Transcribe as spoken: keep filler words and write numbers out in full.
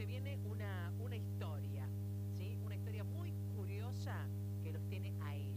se viene una, una historia, ¿sí? Una historia muy curiosa que los tiene a ellos.